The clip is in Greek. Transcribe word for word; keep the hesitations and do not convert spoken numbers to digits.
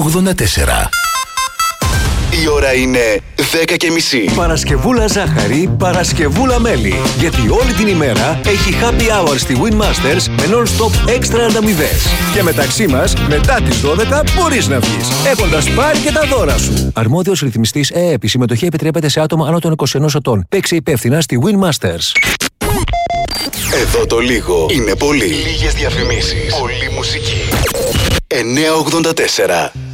ογδόντα τέσσερα. Η ώρα είναι δέκα και μισή. Παρασκευούλα ζάχαρη, Παρασκευούλα μέλι. Γιατί όλη την ημέρα έχει happy hour στη Winmasters με non-stop έξτρα ανταμοιβές. Και μεταξύ μας, μετά τις δώδεκα μπορείς να βγεις, έχοντας πάρει και τα δώρα σου. Αρμόδιος ρυθμιστής ΕΕΠ. Η συμμετοχή επιτρέπεται σε άτομα άνω των είκοσι ενός ετών. Παίξε υπεύθυνα στη Winmasters. Εδώ το λίγο είναι πολύ. Λίγες διαφημίσεις. Πολύ μουσική. εννιακόσια ογδόντα τέσσερα.